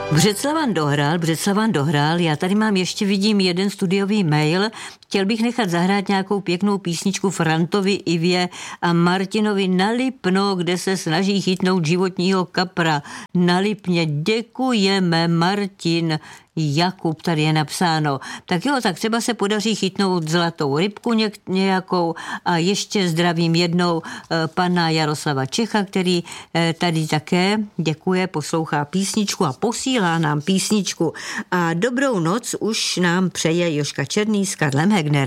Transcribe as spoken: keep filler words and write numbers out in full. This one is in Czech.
Břeclavan dohrál, Břeclavan dohrál, já tady mám ještě, vidím jeden studiový mail, chtěl bych nechat zahrát nějakou pěknou písničku Frantovi, Ivě a Martinovi na Lipno, kde se snaží chytnout životního kapra. Na Lipně děkujeme, Martin. Jakub, tady je napsáno. Tak jo, tak třeba se podaří chytnout zlatou rybku něk- nějakou a ještě zdravím jednou e, pana Jaroslava Čecha, který e, tady také děkuje, poslouchá písničku a posílá nám písničku. A dobrou noc už nám přeje Jožka Černý s Karlem Hegnerem.